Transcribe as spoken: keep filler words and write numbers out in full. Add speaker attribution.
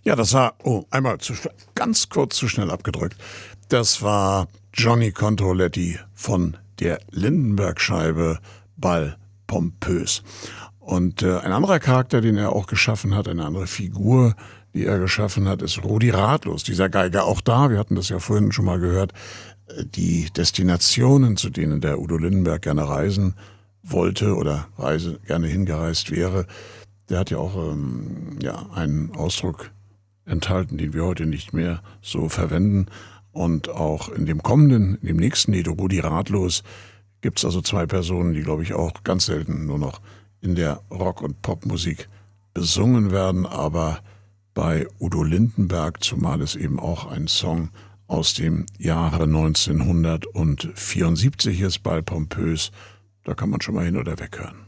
Speaker 1: Ja, das war, oh, einmal zu, ganz kurz zu schnell abgedrückt. Das war Johnny Contoletti von der Lindenberg-Scheibe Ball pompös. Und äh, ein anderer Charakter, den er auch geschaffen hat, eine andere Figur, die er geschaffen hat, ist Rudi Ratlos, dieser Geiger. Auch da, wir hatten das ja vorhin schon mal gehört, die Destinationen, zu denen der Udo Lindenberg gerne reisen wollte oder reise, gerne hingereist wäre, der hat ja auch ähm, ja, einen Ausdruck enthalten, den wir heute nicht mehr so verwenden. Und auch in dem kommenden, in dem nächsten Lied, Rudi Ratlos, gibt es also zwei Personen, die, glaube ich, auch ganz selten nur noch in der Rock- und Popmusik besungen werden. Aber bei Udo Lindenberg, zumal es eben auch ein Song aus dem Jahre neunzehnhundertvierundsiebzig ist, Ball pompös, da kann man schon mal hin oder weg hören.